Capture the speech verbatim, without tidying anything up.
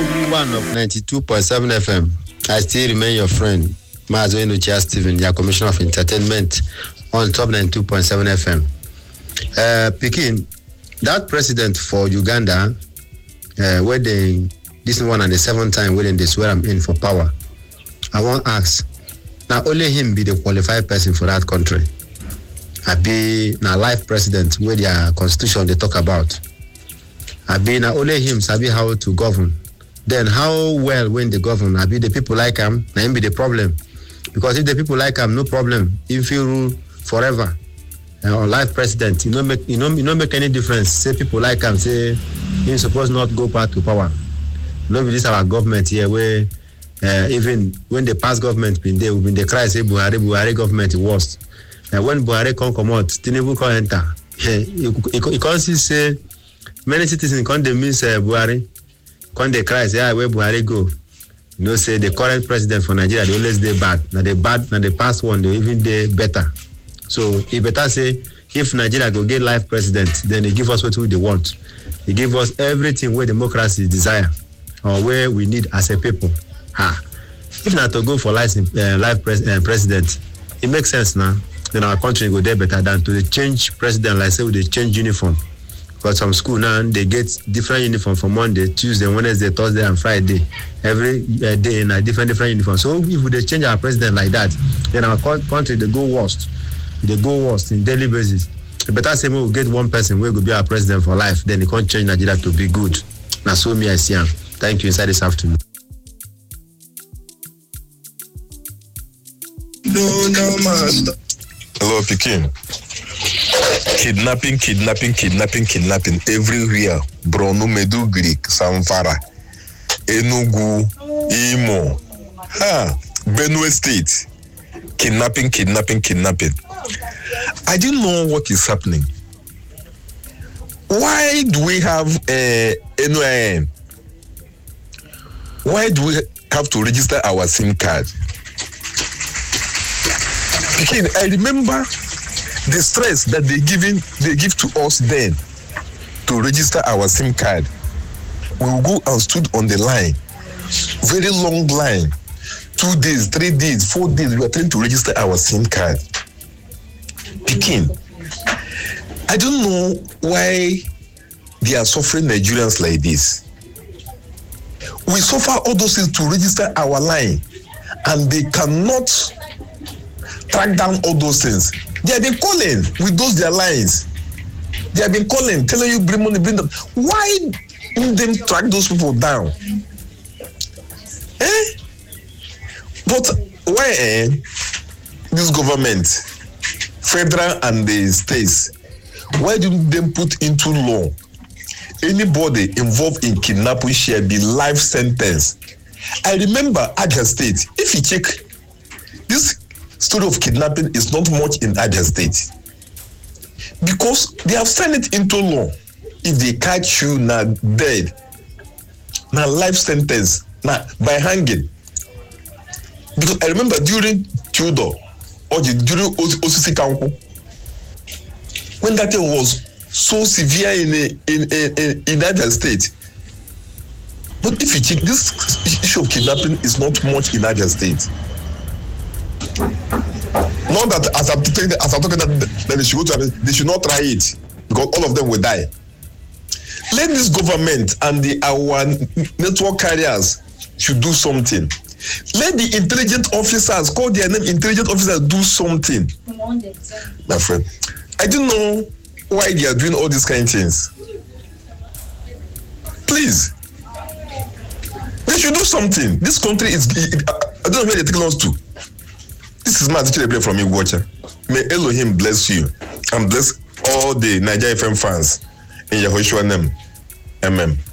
one of ninety-two point seven F M. I still remain your friend, Mazo Enuchia Stephen, your Commissioner of Entertainment on top ninety-two point seven F M. Uh, Pekin, that president for Uganda, uh, where they, this one and the seventh time when they swear I'm in for power, I want to ask, now only him be the qualified person for that country. I be now life president where their constitution they talk about. I be now only him sabi how to govern. Then how well when they govern, I be the people like him, now him be the problem. Because if the people like him, no problem. If you rule forever, uh, or life president, you know make you know you know make any difference. Say people like him, say he's supposed not go back to power. No, this our government here where uh, even when the past government been there, we been the cry say Buhari Buhari government worst. And when Buhari come come out, Tinubu come enter. You can't see say many citizens can't they miss uh, Buhari. Can't they cry say ah, where Buhari go? You know say the current president for Nigeria they always they bad. Now the bad now the past one they even they better. So he better say if Nigeria go get life president, then they give us what we they want. They give us everything where democracy desire or where we need as a people. Ha. If not to go for life, uh, life pres- uh, president, it makes sense now. Then our country go there better than to change president like say they change uniform. Because some school now they get different uniform for Monday, Tuesday, Wednesday, Thursday, and Friday. Every uh, day in a different different uniform. So if we change our president like that, then our country they go worst. They go worst in daily basis. The better say we will get one person who will be our president for life. Then he can't change Nigeria to be good. Now so me I see him. Thank you. Inside this afternoon. No, no, master. Hello, Pekin. Kidnapping, kidnapping, kidnapping, kidnapping everywhere. Borno, Maiduguri, Zamfara, Enugu, Imo, ha, Benue State. Kidnapping, kidnapping, kidnapping. I didn't know what is happening. Why do we have uh, N I N? Why do we have to register our SIM card? Again, I remember the stress that they giving they give to us then to register our SIM card. We will go and stood on the line, very long line, two days, three days, four days. We are trying to register our SIM card. Pekin, I don't know why they are suffering Nigerians like this. We suffer all those things to register our line, and they cannot track down all those things. They have been calling with those their lines. They have been calling, telling you bring money, bring them. Why don't them track those people down? Eh? But why eh, this government, federal and the states, why didn't them put into law anybody involved in kidnapping shall be life sentence? I remember Abia State. If you check, this story of kidnapping is not much in Abia State because they have signed it into law. If they catch you now dead, now life sentence, now by hanging. Because I remember during Tudor or during Osisi Kanko, when that thing was so severe in a, in in in, in Abia State. But if you check, this issue of kidnapping is not much in Abia State. Not that as I'm talking, as I'm talking that, that they should go to, they should not try it because all of them will die. Let this government and the our network carriers should do something. Let the intelligent officers, call their name intelligent officers, do something. My friend, I don't know why they are doing all these kind of things. Please, they should do something. This country is, I don't know where they're taking us to. This is my teacher from you, watcher. May Elohim bless you and bless all the Nigeria F M fans in Yahushua name. Amen.